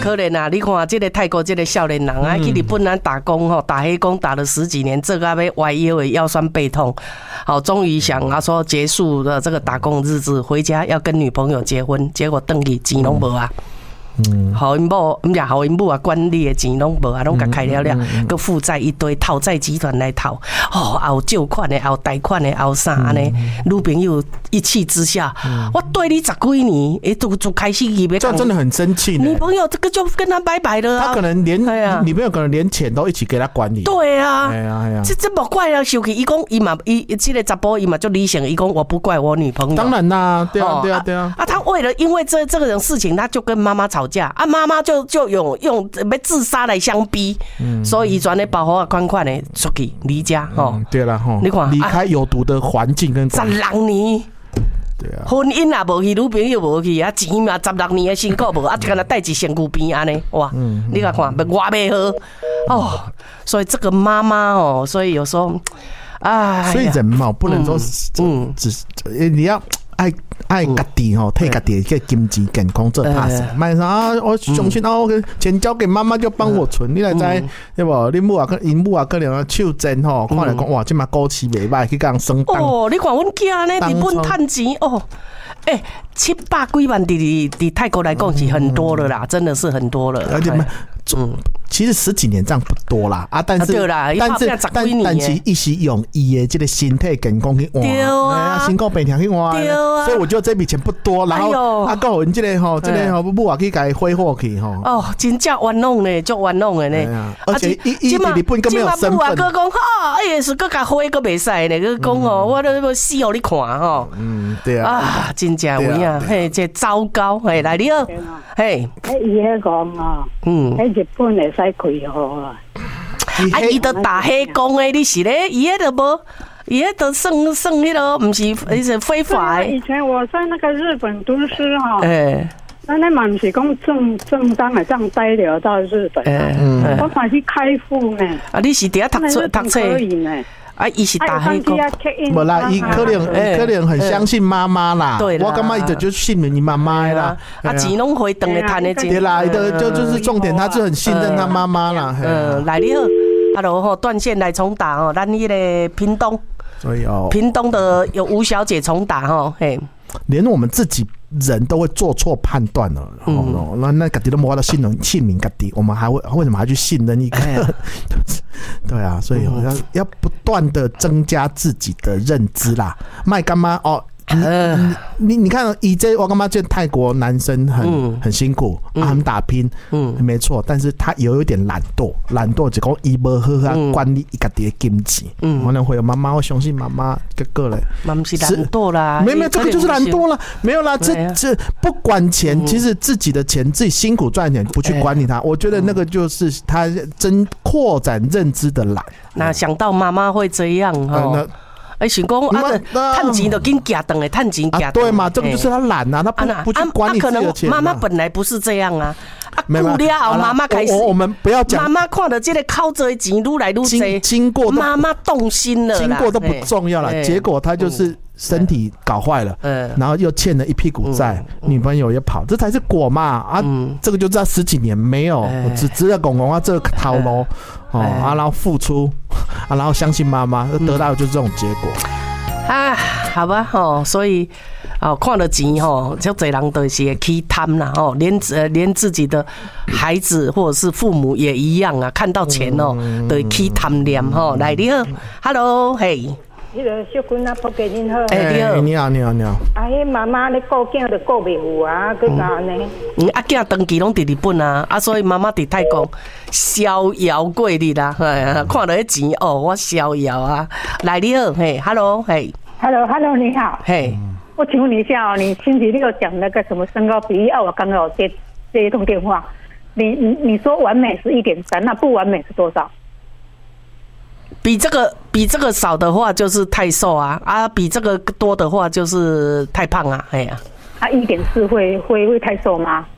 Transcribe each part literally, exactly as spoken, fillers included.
可怜啊！你看这个泰国这个少年人啊，去日本咱打工吼，打黑工打了十几年，这个要歪腰的腰酸背痛，好，终于想啊说结束了这个打工日子，回家要跟女朋友结婚，结果回去钱拢无啊。嗯，好因某，唔呀，好因某啊，管理的钱拢无啊，拢甲开了了，佮负债一堆，讨债集团来讨，哦，后借款的，后贷款的，后啥安尼，女朋友一气之下，我对你十几年，诶，就就开始伊要， 这样真的很生气。 女朋友这个就跟他拜拜了啊， 他可能连女朋友可能连钱都一起给他管理。 对啊， 哎呀哎呀， 这这不怪啊，生气，伊讲伊嘛，伊这个查甫伊嘛就理性，伊讲我不怪我女朋友。 当然啦，对啊对啊对啊。 啊，他为了因为这这个种事情，他就跟妈妈吵。啊，妈妈就就用用要自杀来相逼，嗯、所以伊转的保护款款的出去离家吼、嗯。 对啦吼， 你看离开有毒的环境跟十六年， 对啊， 婚姻也无去，女朋友无去，啊钱嘛十六年的辛苦无，啊干那带一身躯边安尼，哇，嗯、你看看，我袂好哦，所以这个妈妈哦，所以有时候，哎， 所以人嘛不能说嗯只你要。爱爱家己吼，替家己个经济健康做打算。卖啥啊？我相信哦，钱交给妈妈就帮我存。你来知对不？你母啊，因母啊，可能手真吼，看来讲哇，这嘛股市袂歹，去讲升档。 哦，你看阮囝呢，日本趁钱哦，哎，七百几万，伫伫泰国来讲是很多了啦，真的是很多了。 而且嗯，其实十几年这样不多啦啊，但是对啦， 但是但但是一时用伊的这个身体健康去换， 对啊， 身高病条去换， 对啊， 所以我觉得这笔钱不多，然后啊，够人这个吼，这个吼母啊去给挥霍去吼。 哦，真正冤枉呢，足冤枉的呢， 而且一一日本根本没有身份。 母啊，哥讲哈，哎，是哥甲挥个袂使呢，佮讲哦，我都要死互你看吼。 嗯，对啊。 啊，真正有影，嘿，这糟糕，嘿，来你好，嘿， 迄伊迄讲哦，嗯，喺日本。会使开号啊！ 啊，伊都打黑工诶，你是咧？伊迄都无，伊迄都算算迄个，不是，伊是非法的。 以前我在那个日本读书哈， 哎， 那那嘛不是讲正正当的这样待了到日本，嗯，我反去开户呢。 啊，你是伫遐读书读册可以呢？ 啊，伊是打黑工， 无啦，伊可能可能很相信妈妈啦。 对啦， 我感觉伊就就信任你妈妈啦。 啊，钱拢回等的赚的钱。 对啦，伊的就就是重点，他就很信任他妈妈啦。 嗯，来你好 ，Hello 吼，断线来重打哦，咱迄个屏东， 所以哦， 屏东的有吴小姐重打吼，嘿。 连我们自己人都会做错判断了，哦，那那家己都没法到信任信任家己，我们还会为什么还去信任一个？对啊，所以要要不断的增加自己的认知啦。麦干妈哦。你你你看，以这我干嘛？这泰国男生很、嗯、很辛苦，嗯、啊，很打拼，嗯，没错。但是他有一点懒惰，懒惰就讲伊无好好管理伊家己的经济，嗯，可能会有妈妈，我相信妈妈这个嘞， 妈妈是懒惰啦， 没有没有，这个就是懒惰了，没有啦，这这不管钱，嗯、其实自己的钱自己辛苦赚钱，不去管理它，欸、我觉得那个就是他真扩展认知的懒。 那想到妈妈会这样哈。呃哎，想讲啊，赚钱就紧夹等诶，赚钱夹。 对嘛，这个就是他懒啊，他不不去管理自己的钱。 妈妈本来不是这样啊，啊，顾了后妈妈开始。 我们不要讲。 妈妈看到这个靠着钱愈来愈多， 经过妈妈动心了， 经过都不重要了，结果他就是身体搞坏了，然后又欠了一屁股债，女朋友也跑，这才是果嘛啊！这个就知道十几年没有，只只在公公啊这个套路哦啊，然后付出啊，然后相信妈妈，得到的就是这种结果。 啊，好吧吼，所以哦，看到钱吼，就这人都是会去贪啦吼，连呃连自己的孩子或者是父母也一样啊，看到钱哦，都会去贪念吼。来，你好 ，Hello， 嘿。 迄个小君啊，婆家恁好。 哎，你好， 你好，你好，你好。 啊，迄妈妈咧顾囝就顾袂赴啊，佮安尼。 嗯，啊，囝长期拢伫日本啊，啊，所以妈妈伫泰国逍遥过日啦。哎，看到迄钱哦，我逍遥啊。来，你好，嘿 ，Hello， 嘿 ，Hello，Hello， 你好。 嘿， 我请问你一下哦，你星期六讲那个什么身高比例啊？我刚刚有接这一通电话，你你你说完美是一点三，那不完美是多少？ 比这个比这个少的话就是太瘦啊啊，比这个多的话就是太胖啊，哎呀， 啊一点四会会会太瘦吗？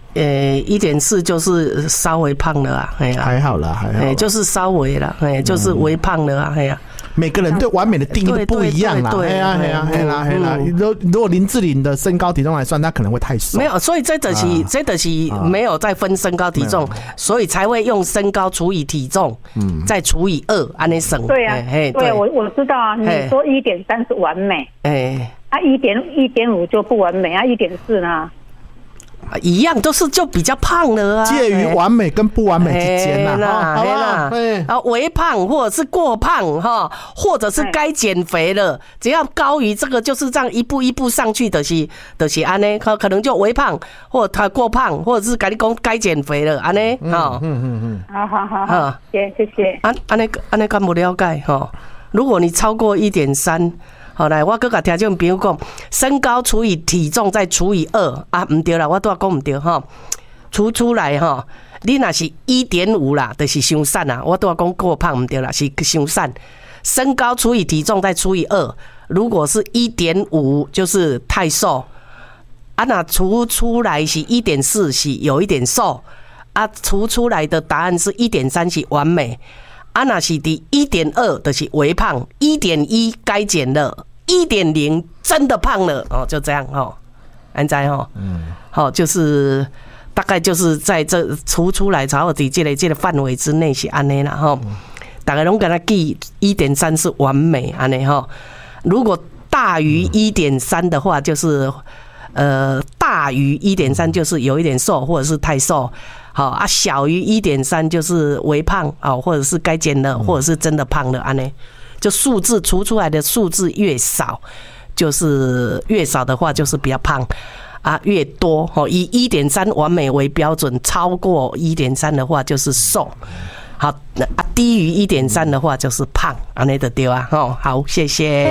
呃，一点四就是稍微胖了啊，哎呀， 还好啦，还好啦， 哎，就是稍微了，哎，就是微胖了啊，哎呀。 每个人对完美的定义都不一样啦，哎呀哎呀哎呀哎呀！如如果林志玲的身高体重来算，那可能会太瘦。 没有，所以这的是这的是没有再分身高体重，所以才会用身高除以体重，嗯，再除以二，安尼省。 对啊，对，我我知道啊。你说一点三是完美，哎，啊，一点一点五就不完美啊，一点四呢？ 一样都是就比较胖了啊， 介于完美跟不完美之间呐，好吧？ 啊，微胖或者是过胖哈，或者是该减肥了，只要高于这个，就是这样一步一步上去的是的是安呢，可可能就微胖，或者他过胖，或者是跟你讲该减肥了安呢，哈，嗯嗯嗯， 好好好好，谢谢谢。 安安呢安呢敢不了解哈？如果你超过一点三。好来，我搁甲听众朋友讲，身高除以体重再除以二啊，唔对啦，我都要讲唔对哈，除出来哈，你若是一点五啦，就是伤瘦啦，我都要讲过胖唔对啦，是伤瘦。身高除以体重再除以二，如果是一点五，就是太瘦啊。那除出来是一点四，是有一点瘦啊。除出来的答案是一点三，是完美。啊，那是第一点二就是微胖，一点一该减了，一点零真的胖了哦，就这样哦，安在哦，嗯，好，就是大概就是在这除出来，才有在这个这个范围之内是安尼啦哈，大概拢跟他记一点三是完美安尼哈，如果大于一点三的话，就是呃大于一点三就是有一点瘦或者是太瘦。好啊，小于一点三就是微胖啊，或者是该减了，或者是真的胖了，安呢，就数字除出来的数字越少，就是越少的话就是比较胖啊，越多哦，以一点三完美为标准，超过一点三的话就是瘦，好啊，低于一点三的话就是胖，安呢就对啊，哦，好，谢谢。